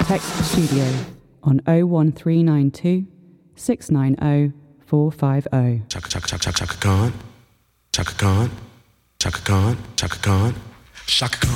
Text studio on 01392 690 450. Chaka Chaka Chaka Chaka Chaka Khan, Chaka Khan, Chaka Khan, Chaka Khan, Chaka Khan.